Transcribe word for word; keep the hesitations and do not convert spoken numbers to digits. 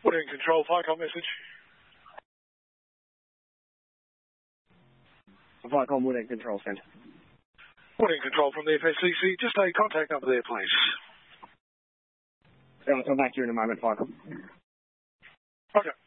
Morning Control, Viacom message. Viacom, Morning Control, send. Morning Control from the F S C C. Just a contact number there, please. Yeah, I'll come back to you in a moment, Viacom. Okay.